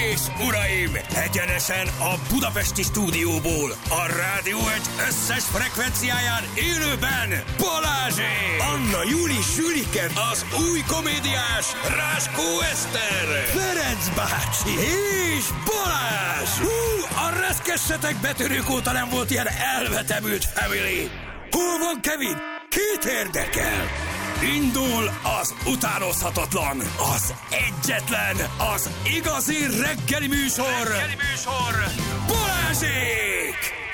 és uraim, egyenesen a budapesti stúdióból, a Rádió Egy összes frekvenciáján élőben Balázsék! Anna Júli Sülike, az új komédiás Ráskó Eszter, Ferenc bácsi és Balázs! A reszkessetek betörők óta nem volt ilyen elvetemült family! Hol van Kevin? Kit érdekel? Indul az utánozhatatlan, az egyetlen, az igazi reggeli műsor, Balázsék!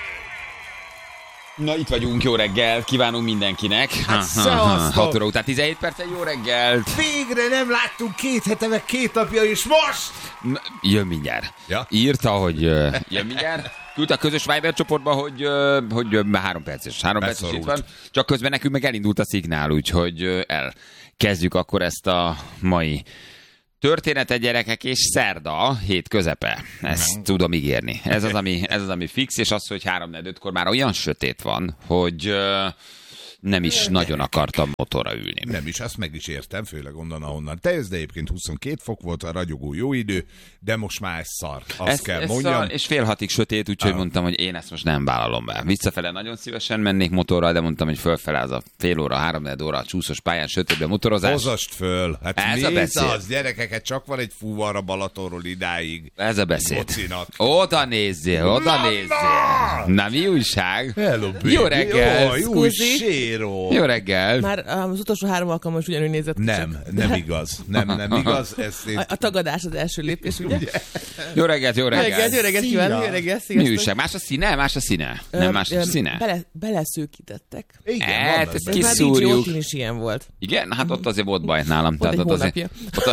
Na, itt vagyunk, jó reggel, kívánunk mindenkinek. szevasztok! 6 óra után 17 perccel, jó reggelt. Végre nem láttunk 2 hete, meg 2 napja, és most! Jön mindjárt. Ja? Írta, hogy jön mindjárt. Küldte a közös Viber csoportba, hogy már 3 perces. 3 perces itt van. Csak közben nekünk meg elindult a szignál, úgyhogy elkezdjük akkor ezt a mai történetet, gyerekek, és szerda, hét közepe. Ezt tudom ígérni. Ez az, ami fix, és az, hogy 3-4-5-kor már olyan sötét van, hogy nem is nagyon akartam motorra ülni. Nem is, azt meg is értem, főleg onnan, ahonnan te jössz, de egyébként 22 fok volt a ragyogó jó idő, de most már ez szar, azt kell mondjam. Szar, és 5:30 sötét, úgyhogy mondtam, hogy én ezt most nem vállalom be. Visszafele nagyon szívesen mennék motorral, de mondtam, hogy fölfele az a fél óra, 3-4 óra a csúszos pályán, sötétbe motorozás. Hozast föl, hát ez a beszéd. Az gyerekeket, csak van egy fúvar a Balatonról idáig. Ez a beszéd. Bocinak. Oda nézzél. Na, mi újság? Hello, baby. Jó reggel. Jó séró. Jó reggel. Már az utolsó 3 alkalommal is ugyanúgy nézett. Nem igaz. Nem igaz. A tagadás az első lépés, ugye? Jó reggelt. Jó reggelt kívánok, jó reggelt, sziasztok. Mi újság? Más a színe? Nem más a színe? Beleszőkítettek. Igen, van az. Kiszúrjuk. Már is ilyen volt. Igen? Hát ott azért volt baj nálam. Volt egy ott hónapja.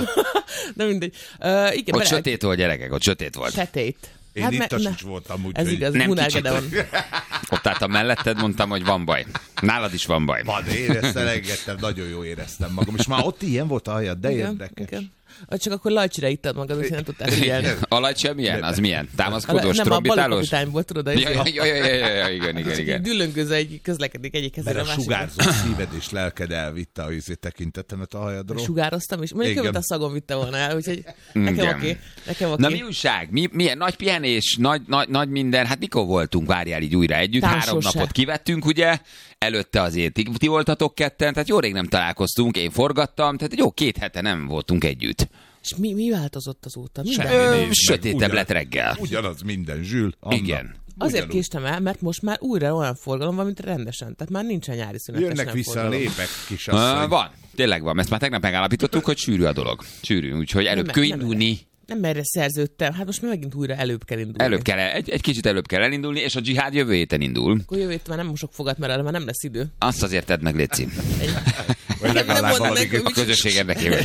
De mindegy. Igen, ott sötét volt, gyerekek, ott sötét volt. Setét. Én ittas is voltam, ez úgyhogy... igaz, Nem Gunnar kicsit. Gedeon. Ott álltam melletted, mondtam, hogy van baj. Nálad is van baj. Van, éreztem, nagyon jó éreztem magam. És már ott ilyen volt a hajad, de érdekes. Igen. Csak akkor lajcsira ittad magad, hogy nem tudtál figyelni. A lajcsa milyen? Az milyen? Támaszkodós, Nem, a trombitálós? balkapitány volt, tudod, ez Ja, igen. düllöngöző egy közlekedik egyik kezére Mert a a másikra. sugárzó szíved és lelked elvitte a tekintetemet a hajadról. Sugároztam is. Mondjuk Igen. hogy a szagom vitte volna el, úgyhogy nekem oké. Na mi újság? Milyen nagy pihenés, nagy minden? Hát mikor voltunk, várjál így újra együtt? 3 napot kivettünk, ugye? Előtte azért ti voltatok ketten, tehát jó rég nem találkoztunk, én forgattam, tehát jó 2 hete nem voltunk együtt. És mi változott azóta? Sötétebb lett reggel. Ugyanaz minden, Zsül. Anna. Igen. Azért késtem el, mert most már újra olyan forgalom van, mint rendesen. Tehát már nincsen nyári szünetes. Jönnek nem vissza a forgalom. népek, kisasszony. Van, tényleg van. Ezt már tegnap megállapítottuk, hogy sűrű a dolog. Sűrű, úgyhogy előbb kell indulni. Nem erre szerződtem. Hát most már megint újra előbb kell indulni. Egy kicsit előbb kell elindulni, és a dzsihád jövő héten indul. Akkor jövő héten már nem mosok fogat, mert arra már nem lesz idő. Azt azért tedd meg, Léci. Vagy legalább valami... A közösség érdekében.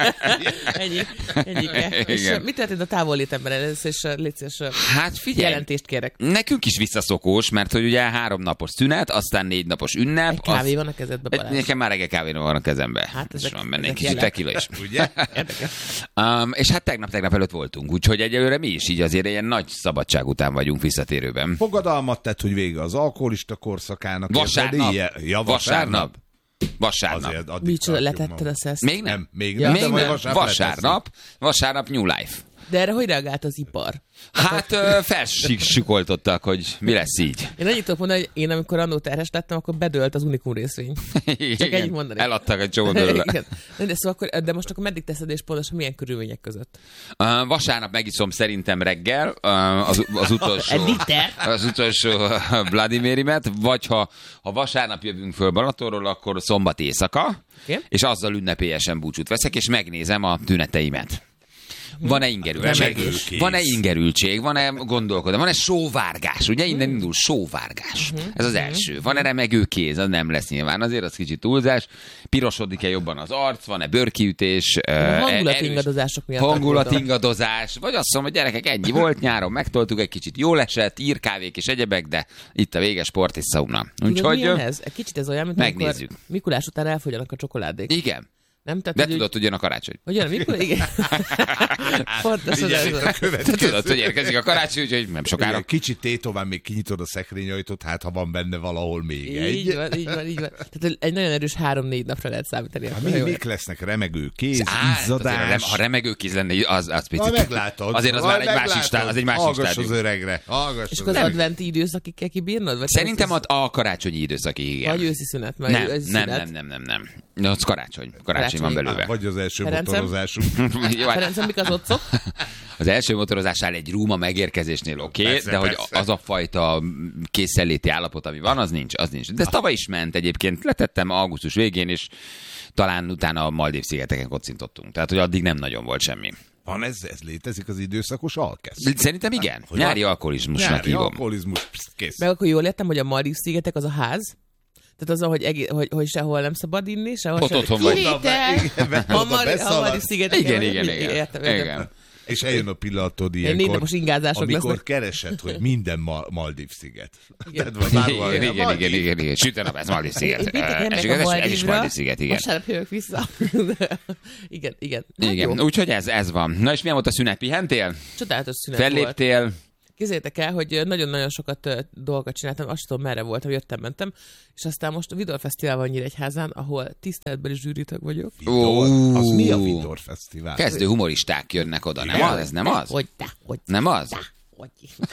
Egyike. És mit történt a távollétemben először, és létszés Hát figyelj, jelentést kérek. nekünk is visszaszokós, mert hogy ugye 3 napos szünet, aztán 4 napos ünnep. Egy kávé van a kezedbe, Balázs. Nekem már reggel kávé van a kezembe. Hát és ezek- van benne egy ezek kicsit jelek. tequila is. Ugye? És hát tegnap előtt voltunk, úgyhogy egyelőre mi is így azért ilyen nagy szabadság után vagyunk visszatérőben. Fogadalmat tett, hogy vége az alkoholista korszakának. Vasárnap. Ja, Vasárnap. Azért addig Micsoda, tartjuk letetted a magam. szeszt. Még nem. Nem, még Ja. nem, Még de majd nem. Vasárnap New Life. De erre hogy reagált az ipar? Hát felsikoltottak, hogy mi lesz így. Én annyit tudok mondani, hogy én amikor annó terhes lettem, akkor bedőlt az Unicum részvény. Igen, ennyit mondani. Eladtak egy csomó belőle. Igen. De, szóval de most akkor meddig teszed, és pontosan milyen körülmények között? Vasárnap megiszom szerintem reggel az utolsó, Egy liter? az utolsó Vladimirimet, vagy ha vasárnap jövünk föl Balatonról, akkor szombat éjszaka, Okay. és azzal ünnepélyesen búcsút veszek, és megnézem a tüneteimet. Van-e ingerültség? Remegőkész. Van-e ingerültség? Van-e gondolkodás? Van-e sóvárgás? Ugye innen indul sóvárgás. Ez az első. Van-e remegő kéz? Az nem lesz nyilván. Azért az kicsit túlzás. Pirosodik-e jobban az arc? Van-e bőrkiütés? Hangulatingadozások miatt. Hangulatingadozás. Vagy azt mondom, hogy gyerekek, ennyi volt nyáron, megtoltuk egy kicsit, jól esett, írkávék és egyebek, de itt a vége sport és szauna. Úgyhogy Úgyhogy ez? Kicsit ez olyan, mint megnézzük. amikor Mikulás után elfogyjanak a csokoládék. igen. Nem? Tehát, de tudod, hogy jön a karácsony. Hogy jön, mikor? Igen. Pontosan ez. Tudod, hogy érkezik a karácsony, úgyhogy nem sokára. Kicsit tétován még kinyitod a szekrényajtót, hát ha van benne valahol még egy. Így van. Tehát egy nagyon erős 3-4 napra lehet számítani. Mik lesznek remegő kéz, izzadás. Ha remegő kéz lenne, az picit. Meglátod. Azért az már egy másik stádium. Hallgass az öregre. És akkor az adventi időszakig kell kibírnod? Szerintem a karácsonyi időszakig, igen. Vagy őszi szünet. Nem. Az karácsony van belőle. Vagy az első motorozásunk. Ferencem, mik az otcok? Az első motorozásnál egy rúma megérkezésnél oké, de hogy az a fajta készenléti állapot, ami van, az nincs. De ez tavaly is ment egyébként. Letettem augusztus végén, és talán utána a Maldív-szigeteken kocintottunk. Tehát, hogy addig nem nagyon volt semmi. Van ez létezik az időszakos alkesz? Szerintem igen. Nyári alkoholizmusnak hívom. Nyári alkoholizmus, kész. Meg akkor jól értem, hogy a Maldív-szigetek az a ház? Tehát az, hogy sehol nem szabad inni, sehol ott otthon vagy. A Maldív-szigetek. Igen. És eljön a pillanatod ilyenkor, amikor lesznek. keresed, hogy minden Maldív-sziget. Igen. Süt a nap, ez Maldív-sziget. Én pénteken megyek a Maldívra, Maldív-sziget, vasárnap jövök vissza. Igen, úgyhogy ez van. Na és milyen volt a szünet? Pihentél? Csodálatos szünet volt. Felléptél? Képzeljétek el, hogy nagyon-nagyon sokat dolgokat csináltam, azt tudom, merre voltam, jöttem-mentem, és aztán most a Vidor Fesztivál van Nyíregyházán, ahol tiszteletbeli zsűritag vagyok. Az mi a Vidor Fesztivál? Kezdő humoristák jönnek oda, nem az? Ez nem az? Hogy nem az? Hogy?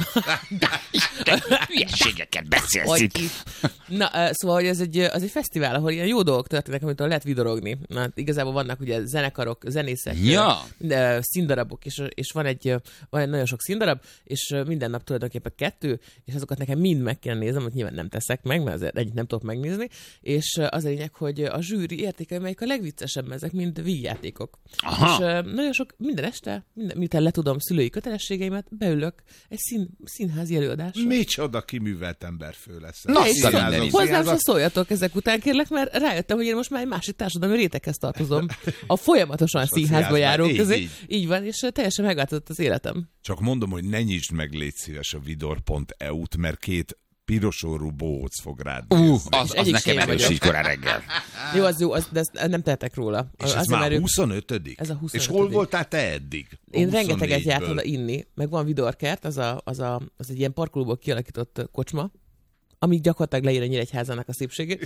Hülyeségeket beszélsz itt. Na, szóval, hogy az egy fesztivál, ahol ilyen jó dolgok történnek, amitől lehet vidorogni. Na, igazából vannak ugye zenekarok, zenészek, színdarabok, és van nagyon sok színdarab, és minden nap tulajdonképpen 2, és azokat nekem mind meg kell néznem, hogy nyilván nem teszek meg, mert azért egyet nem tudok megnézni, és az a lényeg, hogy a zsűri értékel, melyik a legviccesebb, ezek mind vígjátékok. És nagyon sok, minden este, miután letudom szülői kötelességeimet, beülök egy színházi előadásra. Micsoda kiművelt emberfő lesz. Hozzám se szóljatok ezek után, kérlek, mert rájöttem, hogy én most már egy másik társadalmi réteghez tartozom. A folyamatosan színházba járók közé. Így van, és teljesen megváltozott az életem. Csak mondom, hogy ne nyisd meg, légy szíves a vidor.eu-t, mert 2 pirosorú bohóc fog rád az nekem erős így korán reggel. Jó, de ezt nem tehetek róla. És ez már 25. Ez a 25. És hol voltál te eddig? Én rengeteget jártam oda inni, meg van Vidorkert, az egy ilyen parkolóból kialakított kocsma, ami gyakorlatilag leír a Nyíregyházának a szépségét,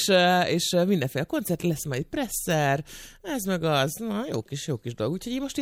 és mindenféle koncert lesz, majd presszer, ez meg az, na, jó kis dolog. Úgyhogy én most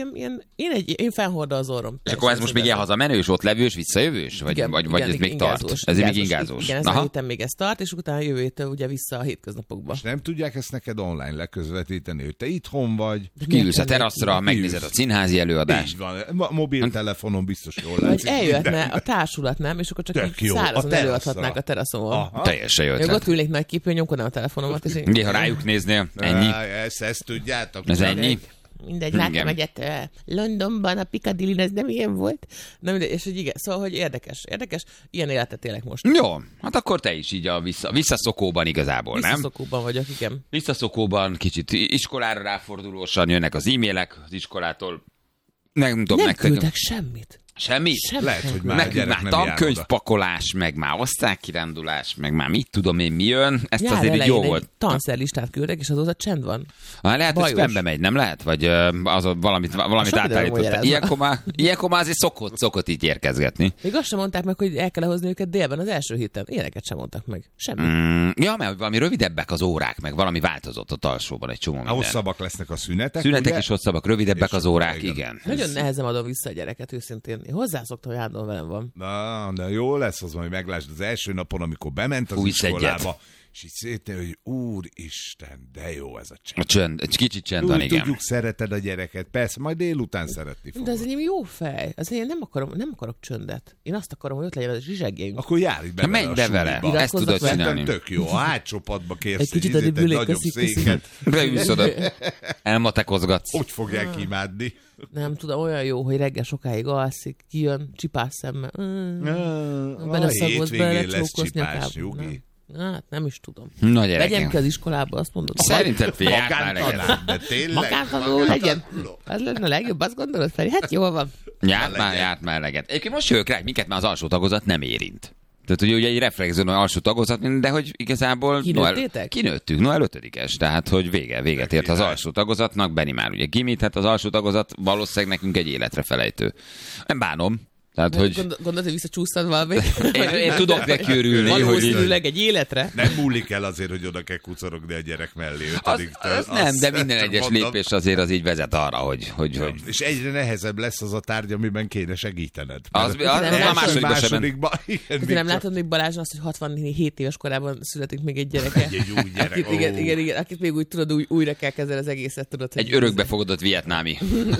én fennhordom az orrom. És akkor ez most még ilyen hazamenős, ott levős, visszajövős? Vagy ez még tart? Ez még ingázós. Igen, ezen a héten még ez tart, és utána jövő héten ugye vissza a hétköznapokba. És nem tudják ezt neked online leközvetíteni, hogy te itthon vagy. Kiülsz a teraszra, megnézed a színházi előadást. Így van, mobiltelefonon biztos jól látszik. Vagy eljöhetne a társulat, nem? És akkor csak szárazon előadhatnák a teraszon. Teljesen jó ötlet. Ott ülnék meg képen, nyomkodnám a telefonomat. Ha rájuk néznél, ennyi. Ezt tudjátok. Ez ennyi. Mindegy, láttam egyet Londonban, a Piccadilly, ez nem ilyen volt. Na mindegy, és hogy igen, szóval, hogy érdekes, ilyen életet élek most. Jó, hát akkor te is így a visszaszokóban igazából, nem? Visszaszokóban vagyok, igen. Visszaszokóban, kicsit iskolára ráfordulósan jönnek az e-mailek az iskolától. Nem küldtek semmit. Semmi? Lehet, hogy már tankönyvpakolás, meg már osztálykirándulás, meg már mit tudom én mi jön. Ezt azért így jó volt. Tanszerlistát küldek, és azóta csend van. Lehet, hogy spambe megy, nem lehet? Vagy valamit átállított. Ilyenkor már azért szokott így érkezgetni. Még azt sem mondták meg, hogy el kell hozni őket délben az első héten. Ilyeneket sem mondtak meg. Semmi. Mert valami rövidebbek az órák, meg valami változott ott alsóban egy csomó minden. Hosszabbak lesznek a szünetek. Szünetek is hosszabbak, rövidebbek az órák, igen. Nagyon nehezen adom vissza a gyereket, őszintén. Én hozzászoktam, hogy állandóan velem van. De jó lesz az, hogy meglásd az első napon, amikor bement az iskolába, és így szétnél, hogy úristen, de jó ez a csend. A csend, egy kicsit csend van, igen. Tudjuk, szereted a gyereket, persze, majd délután szeretni fogod. De ez egy jó fej. Én nem akarok csöndet. Én azt akarom, hogy ott legyen a zsizsegénk. Akkor járj be vele. Menj be vele, ezt tudod csinálni. Tök jó, a hátsó padba kérsz egy nagyobb széket. Beülsz oda, elmatekozgatsz. Hogy fogják imádni? Nem tudom, olyan jó, hogy reggel sokáig alszik, kijön, csipás szemmel. Beleszagolsz, belecsókolsz nyakába. Hát nem is tudom. Legyen ki az iskolába, azt mondod. Szerintem jártál eleget. Magántanuló legyen. Az lenne a legjobb, azt gondolod, Feri? Hát jól van. Járt már eleget. Egyébként most jövök rá, minket már az alsó tagozat nem érint. Tehát ugye egy reflexzóna alsó tagozat, de hogy igazából kinőttük, Noel 5-es, tehát hogy véget ért az alsó tagozatnak, Benni már ugye gimit, hát az alsó tagozat valószínűleg nekünk egy életre felejtő. Nem bánom. Tehát, hogy... Gondolod, hogy visszacsúsztad valamit? Én tudok neki örülni. Valószínűleg egy életre. Nem múlik el azért, hogy oda kell kucorogni a gyerek mellé. Az nem, de minden egyes lépés azért az így vezet arra, hogy... És egyre nehezebb lesz az a tárgy, amiben kéne segítened. Az a másodikban. Nem látod még Balázs azt, hogy 67 éves korában születik még egy gyereke? Egy új gyerek. Igen, akit még úgy tudod, újra kell kezelni az egészet, tudod. Egy örökbefogadott vietnámi.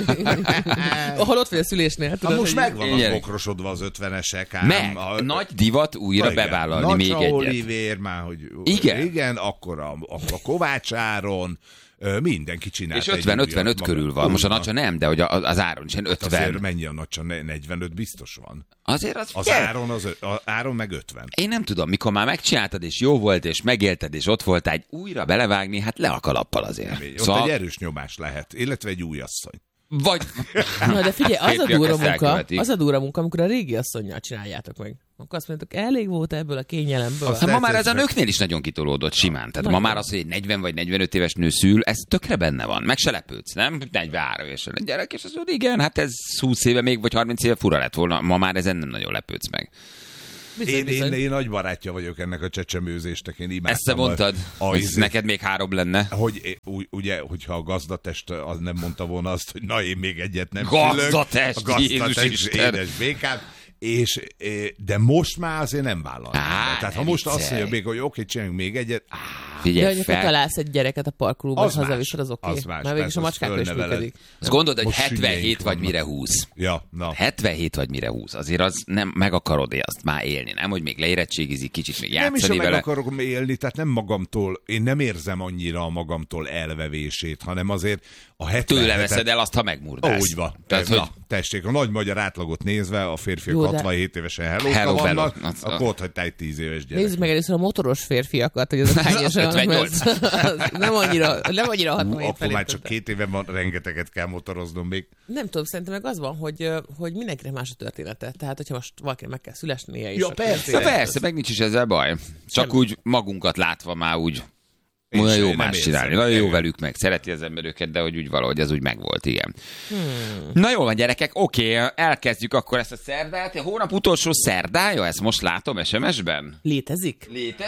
Ahol ott vagy a szülésnél. Most megvan okrosodva az 50-esek. Meg, nagy divat újra bevállalni még egyet. Olivér már, hogy igen, akkor a Kovács Áron, mindenki csinált. És 50-55 körül van. Most a Nacsa nem, de hogy az Áron is 50. Azért mennyi a Nacsa? 45 biztos van. Azért az Áron meg 50. Én nem tudom, mikor már megcsináltad, és jó volt, és megélted, és ott voltál, egy újra belevágni, hát le a kalappal azért. Ott egy erős nyomás lehet, illetve egy új asszony. Vagy... Na de figyelj, az a durva munka, amikor a régi asszonnyal csináljátok meg. Akkor azt mondjátok, elég volt ebből a kényelemből. Ma már ez a nőknél is nagyon kitolódott simán. Tehát ma már az, hogy egy 40 vagy 45 éves nő szül, ez tökre benne van. Meg se lepődsz, nem? 43 évesen egy gyerek, és az úgy, igen, hát ez 20 éve még, vagy 30 éve fura lett volna. Ma már ezen nem nagyon lepődsz meg. Én nagy barátja vagyok ennek a csecsemőzésnek, én imádtam. Ezt te mondtad, hogy neked még 3 lenne. Hogy ugye, hogyha a gazdatest az nem mondta volna azt, hogy na én még egyet nem Gazdatest, szülök. Gazdatest, édes békám. De most már azért nem vállalnám. Tehát ha most azt mondja még, hogy oké, csináljunk még egyet. Figyelj, de hogyha találsz egy gyereket a parkolóban, és hazaviszed, az oké. Mert végig a macskákkal is működik. Azt gondolod, hogy 77 vagy mire 20. Ja, na. 77 vagy mire 20. Azért az nem meg akarod azt már élni, nem? Hogy még leérettségizik, kicsit még játszani vele. Nem is, meg akarom élni, tehát nem magamtól, én nem érzem annyira a magamtól elvevését, hanem azért a 77-et... Tőle veszed el, azt, ha megmurdász. Úgy van. Tessék, a nagy magyar átlagot nézve, a férfiak 67 évesen hello vannak, akkor ott hagytál egy 10 éves gyerek. Nézzük meg először a motoros férfiakat, hogy azok hányosan. 58. Nem annyira 67 akkor már csak 2 éven van, rengeteget kell motoroznom még. Nem tudom, szerintem meg az van, hogy mindenkinek más a története. Tehát, hogyha most valakinek meg kell szülesnie is. Ja, persze, meg nincs is ezzel baj. Csak úgy magunkat látva már úgy olyan jó más csinálni. Nagyon jó velük meg. Szereti az ember őket, de hogy úgy valahogy ez úgy megvolt, igen. Na jól van, gyerekek, oké, elkezdjük akkor ezt a szerdát. A hónap utolsó szerdája, ezt most látom SMS-ben. Létezik?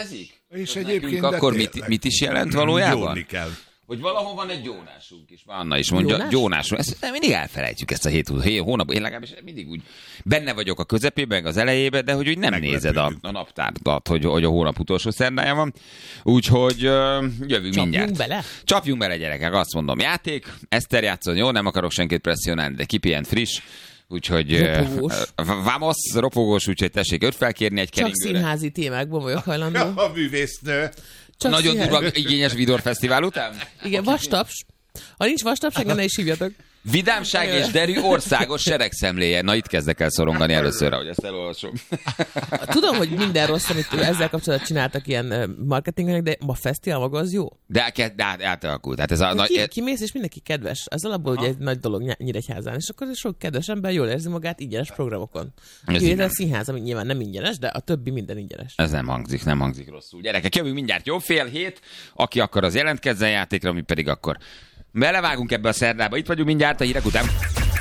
És egyébként akkor mit is jelent valójában? Jólni kell. Hogy valahol van egy gyónásunk is. Anna is mondja, gyónásunk. Ezt mindig elfelejtjük, ezt a 7 hónapot. Én legalábbis mindig úgy benne vagyok a közepében, az elejében, de hogy úgy nem nézed a naptárat, hogy a hónap utolsó szerdája van. Úgyhogy jövünk mindjárt. Csapjunk bele, gyerekek, azt mondom. Játék, Eszter játszon, jó, nem akarok senkit presszionálni, de kipihent friss. Úgyhogy vamos, ropogós, úgyhogy tessék őt felkérni egy keringőre. Csak színházi témákban vagyok hajlandó. A művésznő. Nagyon durva igényes Vidor Fesztivál után? Igen, vastaps. Ha nincs vastaps, engem ne is hívjatok. Vidámság és derű országos seregszemléje. Na itt kezdek el szorongani először, ahogy ezt elolvasom. Tudom, hogy minden rossz, amit ezzel kapcsolatban csináltak ilyen marketingnek, de a fesztivál maga az jó. De átalakult. Hát ez kimész, és mindenki kedves. Ez alapból ugye egy nagy dolog Nyíregyházán, és akkor sok kedves ember jól érzi magát ingyenes programokon. Kivétel a színház, ami nyilván nem ingyenes, de a többi minden ingyenes. Ez nem hangzik rosszul. Gyerekek, jövünk mindjárt, jó? 6:30. Aki akar, az jelentkezzen játékra, mi pedig akkor belevágunk ebbe a szerdába. Itt vagyunk mindjárt a hírek után.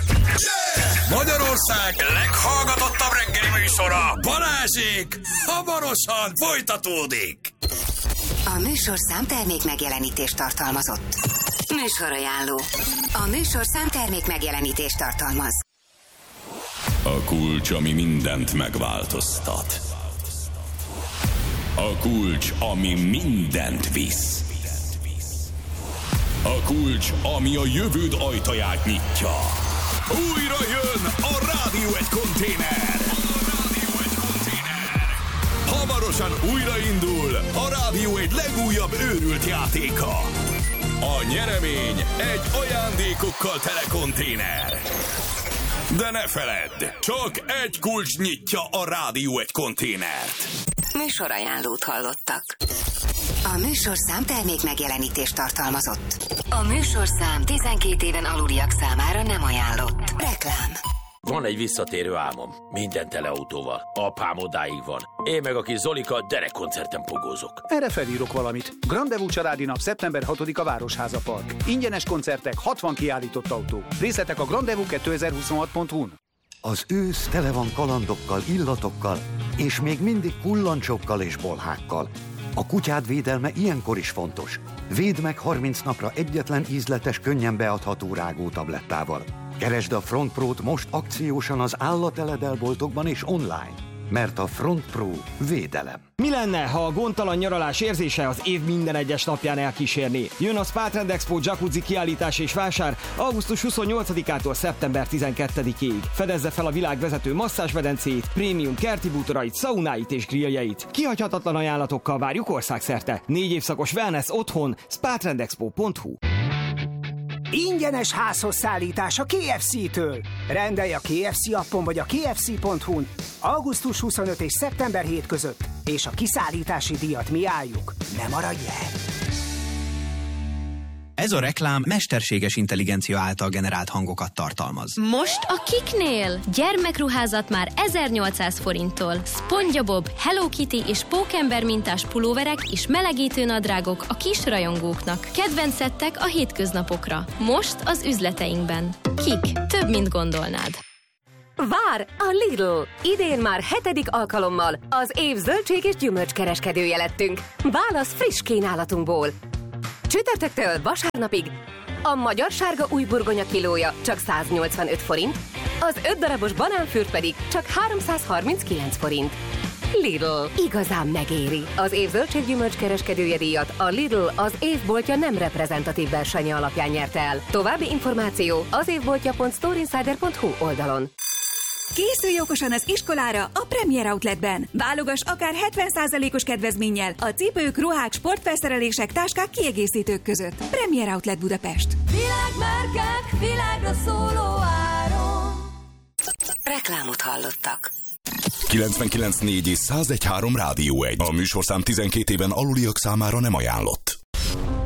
Magyarország leghallgatottabb reggeli műsora, Balázsék, hamarosan folytatódik. A műsorszám termék megjelenítést tartalmazott. Műsorajánló. A műsorszám termék megjelenítést tartalmaz. A kulcs, ami mindent megváltoztat. A kulcs, ami mindent visz. A kulcs, ami a jövőd ajtaját nyitja. Újra jön a Rádió egy konténer. Hamarosan újraindul a Rádió egy legújabb őrült játéka. A nyeremény egy ajándékokkal tele konténer. De ne feledd, csak egy kulcs nyitja a Rádió egy konténert. Műsorajánlót hallottak. A műsorszám termék megjelenítést tartalmazott. A műsorszám 12 éven aluliak számára nem ajánlott. Reklám. Van egy visszatérő álmom. Minden teleautóval. Apám odáig van. Én meg a kis Zolika derekkoncerten pogózok. Erre felírok valamit. Grandevú családi nap szeptember 6-a Városháza Park. Ingyenes koncertek, 60 kiállított autó. Részletek a grandevú2026.hu-n. Az ősz tele van kalandokkal, illatokkal, és még mindig kullancsokkal és bolhákkal. A kutyád védelme ilyenkor is fontos. Védd meg 30 napra egyetlen ízletes, könnyen beadható rágótablettával. Keresd a Front Pro-t most akciósan az állateledelboltokban és online, mert a Front Pro védelem. Mi lenne, ha a gondtalan nyaralás érzése az év minden egyes napján elkísérné? Jön a Spa Trend Expo jacuzzi kiállítás és vásár augusztus 28-ától szeptember 12-ig. Fedezze fel a világ vezető masszázsmedencéit, prémium kerti bútorait, szaunáit és grilljeit. Kihagyhatatlan ajánlatokkal várjuk országszerte. 4 évszakos wellness otthon, spatrendexpo.hu. Ingyenes házhoz szállítás a KFC-től. Rendelj a KFC appon vagy a kfc.hu-n augusztus 25 és szeptember 7 között, és a kiszállítási díjat mi álljuk. Ne maradj el! Ez a reklám mesterséges intelligencia által generált hangokat tartalmaz. Most a Kiknél! Gyermekruházat már 1800 forinttól. SpongeBob, Hello Kitty és Pókember mintás pulóverek és melegítő nadrágok a kis rajongóknak. Kedvencettek a hétköznapokra. Most az üzleteinkben. Kik. Több, mint gondolnád. Vár a Lidl! Idén már 7. alkalommal az év zöldség és gyümölcskereskedője lettünk. Válasz friss kínálatunkból. Csütörtöktől vasárnapig a magyar sárga új burgonya kilója csak 185 forint, az 5 darabos banánfürt pedig csak 339 forint. Lidl. Igazán megéri. Az év zöldséggyümölcs kereskedője díjat a Lidl az évboltja nem reprezentatív versenye alapján nyerte el. További információ az évboltja.storeinsider.hu oldalon. Készülj okosan az iskolára a Premier Outletben. Válogass akár 70%-os kedvezménnyel a cipők, ruhák, sportfelszerelések, táskák, kiegészítők között. Premier Outlet Budapest. Világmárkák, világra szóló áron. Reklámot hallottak. 99.4 és 101.3 Rádió 1. A műsorszám 12 éven aluliak számára nem ajánlott.